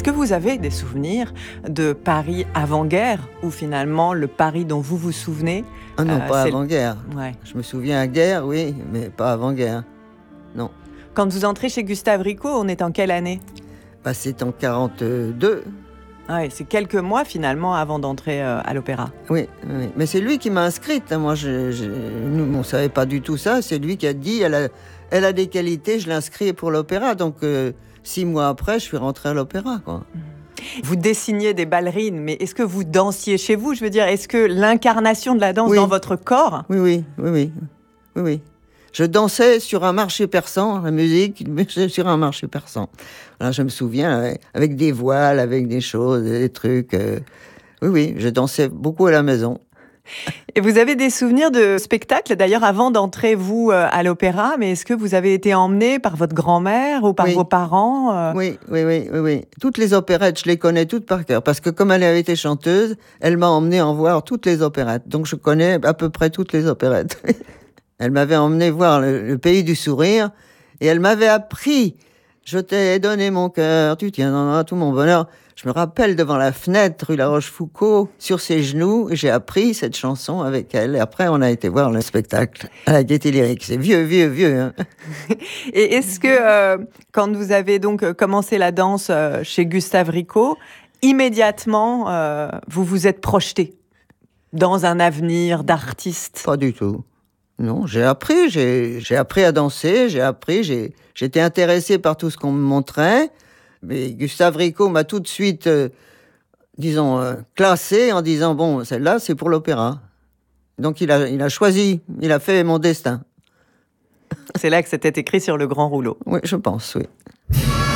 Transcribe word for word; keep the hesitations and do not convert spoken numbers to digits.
que vous avez des souvenirs de Paris avant-guerre, ou finalement le Paris dont vous vous souvenez? Ah non, euh, pas c'est... avant-guerre. Ouais. Je me souviens à guerre, oui, mais pas avant-guerre. Non. Quand vous entrez chez Gustave Rico, on est en quelle année? Bah, c'est en quarante-deux. Ouais, c'est quelques mois finalement avant d'entrer euh, à l'opéra. Oui, oui, mais c'est lui qui m'a inscrite. Moi, je, je, nous, on ne savait pas du tout ça. C'est lui qui a dit, elle a, elle a des qualités, je l'inscris pour l'opéra. Donc, euh, six mois après, je suis rentré à l'opéra, quoi. Vous dessiniez des ballerines, mais est-ce que vous dansiez chez vous? Je veux dire, est-ce que l'incarnation de la danse Oui. dans votre corps? Oui, oui, oui, oui, oui, oui. Je dansais sur un marché persan, la musique, sur un marché persan. Alors, je me souviens, avec des voiles, avec des choses, des trucs. Euh, oui, oui, je dansais beaucoup à la maison. Et vous avez des souvenirs de spectacles, d'ailleurs, avant d'entrer, vous, à l'opéra, mais est-ce que vous avez été emmené par votre grand-mère ou par oui. vos parents euh... Oui, oui, oui, oui, oui. Toutes les opérettes, je les connais toutes par cœur, parce que comme elle avait été chanteuse, elle m'a emmené en voir toutes les opérettes. Donc, je connais à peu près toutes les opérettes. Elle m'avait emmené voir le, le Pays du Sourire, et elle m'avait appris « Je t'ai donné mon cœur, tu tiendras tout mon bonheur ». Je me rappelle devant la fenêtre, rue La Rochefoucauld, sur ses genoux, j'ai appris cette chanson avec elle. Et après, on a été voir le spectacle à la Gaîté Lyrique. C'est vieux, vieux, vieux. Hein. Et est-ce que, euh, quand vous avez donc commencé la danse euh, chez Gustave Rico, immédiatement, euh, vous vous êtes projeté dans un avenir d'artiste? Pas du tout. Non, j'ai appris, j'ai, j'ai appris à danser, j'ai appris, j'ai, j'étais intéressé par tout ce qu'on me montrait. Mais Gustave Rico m'a tout de suite, euh, disons, euh, classé en disant, bon, celle-là, c'est pour l'opéra. Donc il a, il a choisi, il a fait mon destin. C'est là que c'était écrit sur le grand rouleau. Oui, je pense, oui.